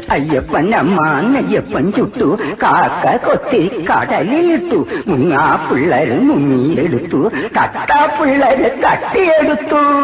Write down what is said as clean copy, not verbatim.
അയ്യപ്പനമ്മ നെയ്യപ്പൻ ചുട്ടു, കാക്ക കൊത്തി കടലിലിട്ടു, മുങ്ങാ പിള്ളേര് മുങ്ങിയെടുത്തു, തട്ടാ പിള്ളേര് തട്ടിയെടുത്തു.